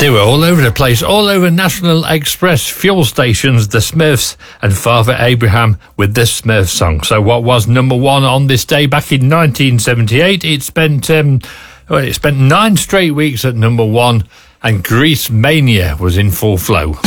They were all over the place, all over National Express, fuel stations, the Smurfs, and Father Abraham with the Smurf song. So what was number one on this day back in 1978? It spent 9 straight weeks at number one, and Grease Mania was in full flow.